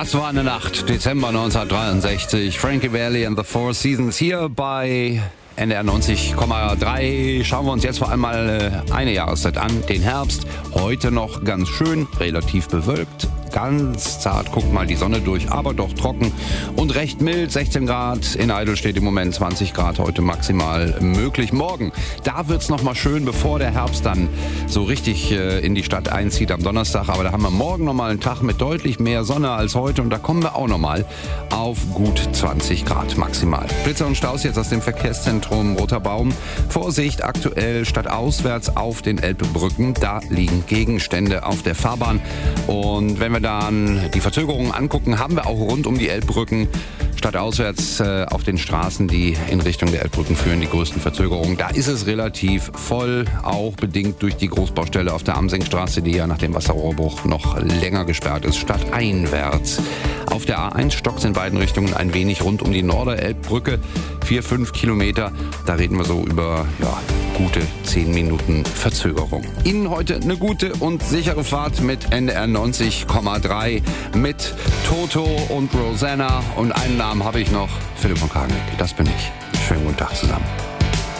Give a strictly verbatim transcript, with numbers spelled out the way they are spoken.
Das war eine Nacht, Dezember neunzehnhundertdreiundsechzig. Frankie Valli and the Four Seasons hier bei N D R neunzig Komma drei. Schauen wir uns jetzt vor allem mal eine Jahreszeit an, den Herbst. Heute noch ganz schön, relativ bewölkt. Ganz zart guckt mal die Sonne durch, aber doch trocken und recht mild. sechzehn Grad, in Eidelstedt im Moment zwanzig Grad heute maximal möglich. Morgen, da wird's noch mal schön, bevor der Herbst dann so richtig äh, in die Stadt einzieht am Donnerstag. Aber da haben wir morgen noch mal einen Tag mit deutlich mehr Sonne als heute und da kommen wir auch noch mal auf gut zwanzig Grad maximal. Blitzer und Staus jetzt aus dem Verkehrszentrum Roter Baum. Vorsicht, aktuell stadtauswärts auf den Elbbrücken. Da liegen Gegenstände auf der Fahrbahn und wenn wir dann die Verzögerungen angucken, haben wir auch rund um die Elbbrücken stadtauswärts äh, auf den Straßen, die in Richtung der Elbbrücken führen, die größten Verzögerungen. Da ist es relativ voll, auch bedingt durch die Großbaustelle auf der Amsingstraße, die ja nach dem Wasserrohrbruch noch länger gesperrt ist, stadteinwärts. Auf der A eins stockt es in beiden Richtungen ein wenig rund um die Norderelbbrücke, vier, fünf Kilometer. Da reden wir so über ja, gute zehn Minuten Verzögerung. Ihnen heute eine gute und sichere Fahrt mit N D R neunzig Komma drei mit Toto und Rosanna und einen Namen habe ich noch, Philipp von Kagenbeck. Das bin ich. Schönen guten Tag zusammen.